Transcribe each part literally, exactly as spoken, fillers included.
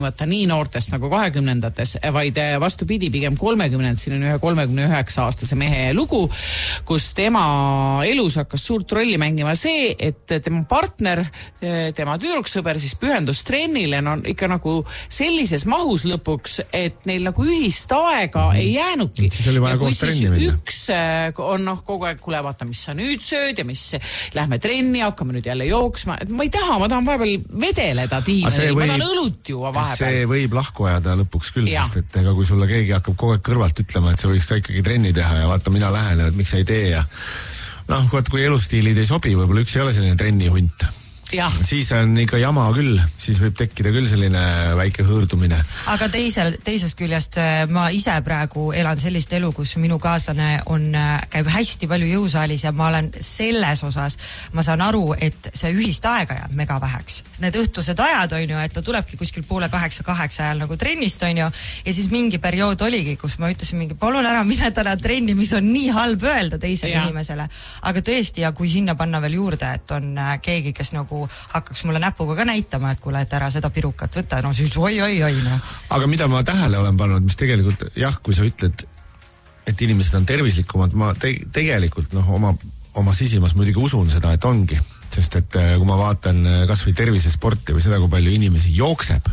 võtta nii noortest nagu kahekümnendates, vaid vastupidi, pigem kolmekümnend, siin on ühe kolmekümne üheksa aastase mehe lugu, kus tema elus hakkas suurt rolli mängima see, et tema partner, tema tüdruksõber siis pühendus trennile, no ikka nagu sellises mahus lõpuks, et neil nagu ühist aega mm-hmm. ei jäänudki. Siis oli vaja koos trenni minna. Üks on noh, kogu aeg, kuule, vaata, mis sa nüüd sööd ja mis lähme trenni, hakkame nüüd jälle jooksma. Et ma ei taha, ma tahan vahepeal vedeleda tiimel, ma tahan õlut juua vahepeal. See võib lahku ajada lõpuks küll, ja. Sest et ega kui sulle keegi hakkab kogu aeg kõrvalt ütlema, et sa võiks ka ikkagi trenni teha ja vaata, mina lähen, et miks sa ei tee ja noh, kui elustiilid ei sobi, võib-olla üks ei ole selline trennihunt. Ja. Siis on ikka jama küll, siis võib tekkida küll selline väike hõõrdumine. Aga teisel, teisest küljest ma ise praegu elan sellist elu, kus minu kaaslane on, käib hästi palju jõusaalis ja ma olen selles osas, ma saan aru, et see ühist aega jääb mega väheks. Need õhtused ajad on ju, et ta tulebki kuskil poole kaheksa, kaheksa ajal nagu trennist on ju, ja siis mingi periood oligi, kus ma ütlesin mingi, palun ära mine täna trenni, mis on nii halb öelda teisele ja. Inimesele. Aga tõesti, ja kui sinna panna veel juurde, et on keegi, kes nagu hakkaks mulle näpuga ka näitama, et kuule, et ära seda pirukat võtta, no siis oi, oi, oi. No. Aga mida ma tähele olen pannud, mis tegelikult, jah, kui sa ütled, et inimesed on tervislikumad, ma te- tegelikult noh, oma, oma sisimas muidugi usun seda, et ongi. Sest et kui ma vaatan kas või tervisesporti või seda, kui palju inimesi jookseb,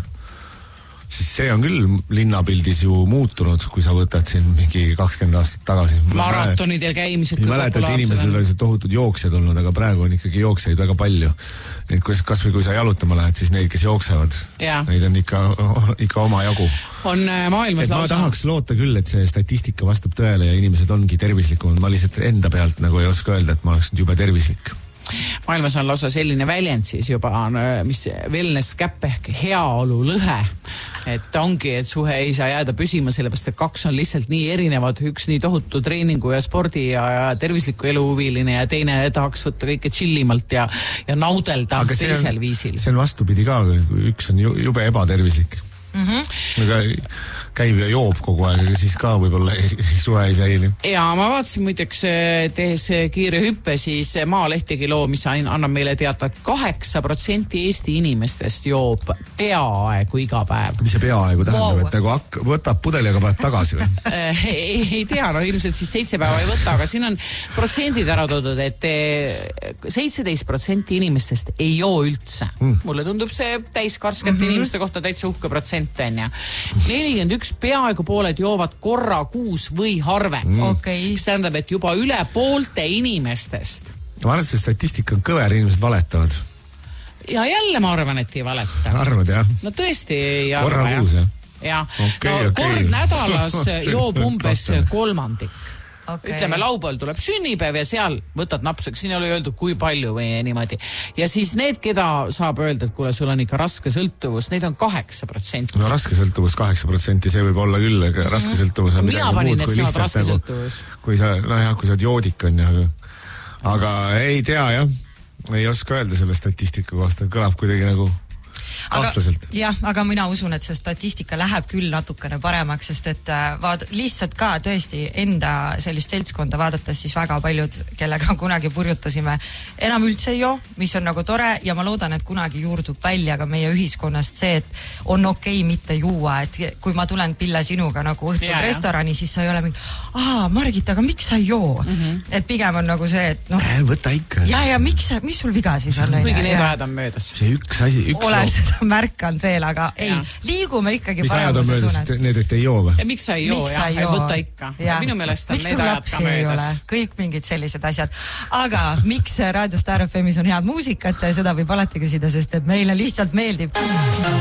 siis see on küll linnapildis ju muutunud, kui sa võtad siin mingi kakskümmend aastat tagasi. Maratonidel käimised. Ma mäletan, et inimesed olid tohutud jooksjad olnud, aga praegu on ikkagi jooksjaid väga palju. Neid, kas või kui sa jalutama lähed, siis neid, kes jooksevad, ja. Neid on ikka, ikka oma jagu. On maailmas lausa. Ma tahaks loota küll, et see statistika vastab tõele ja inimesed ongi tervislikumad. Ma lihtsalt enda pealt nagu ei oska öelda, et ma oleks jube tervislik. Maailmas on lausa selline väljend siis juba, mis wellness gap ehk heaolu lõhe. Et ongi, et suhe ei saa jääda püsima, sellepärast, et kaks on lihtsalt nii erinevad, üks nii tohutu treeningu ja spordi ja, ja tervisliku eluhuviline ja teine tahaks võtta kõike chillimalt ja, ja naudelda teisel on, viisil. See on vastupidi ka, kui üks on jube ebatervislik. Mm-hmm. Aga käib ja joob kogu aeg, aga siis ka võib-olla suhe ei säili. Ja ma vaatasin muideks, tehes kiire hüppe, siis Maalehtegi loo, mis annab meile teada, et kaheksa protsenti Eesti inimestest joob peaaegu iga päev. Mis see peaaegu tähendab, wow. Et nagu hak- võtab pudeli, aga paneb tagasi või? ei, ei tea, no ilmselt siis seitse päeva ei võta, aga siin on protsendid ära toodud, et seitseteist protsenti inimestest ei joo üldse. Mm. Mulle tundub see täiskarskete mm-hmm. inimeste kohta täitsa uhke protsent. nelikümmend üks peaaegu pooled joovad korra kuus või harve. Mm. Okay. Mis tähendab, et juba üle poolte inimestest. Ma arvan, et see statistika on kõver, inimesed valetavad. Ja jälle ma arvan, et ei valeta. Arvad, jah? No tõesti ei arva. Korra kuus, jah? Ja. Okay, no, okay. Kord nädalas joob umbes kolmandik. Okay. Ütleme, laupäeval tuleb sünnipäev ja seal võtad napsaks, siin ei ole öeldud, kui palju või niimoodi. Ja siis need, keda saab öelda, et kuule, sul on ikka raske sõltuvus, neid on kaheksa protsenti. No raske sõltuvus kaheksa protsenti, see võib olla küll, aga raske sõltuvus on midagi muud kui lihtsalt nagu, kui sa, no jah, kui sa oled joodik on ja, aga ei tea jah, ei oska öelda selle statistika kohta, kõlab kuidagi nagu aga, jah, aga mina usun, et see statistika läheb küll natukene paremaks, sest et vaad, lihtsalt ka tõesti enda sellist seltskonda vaadates siis väga paljud, kellega kunagi purjutasime, enam üldse ei joo, mis on nagu tore ja ma loodan, et kunagi juurdub välja ka meie ühiskonnast see, et on okei mitte juua, et kui ma tulen Pille sinuga nagu õhtul ja, restorani, siis sa ei ole mingi, aa, Margit, aga miks sa ei joo? Mm-hmm. Et pigem on nagu see, et noh, võta ikka. Ja, ja miks, mis sul viga siis on? Kuigi need ajad on möödas. See üks asi, üks Olen seda märkanud veel, aga ei, ja. Liigume ikkagi mis ajad on möödas, need, et ei joo või? Miks sa ei joo, jah, ei võta ikka. Ja. Minu meelest on need ajad ka möödas. Kõik mingid sellised asjad. Aga miks Raadio Star F M-is on head muusikat, seda võib alati küsida, sest et meile lihtsalt meeldib.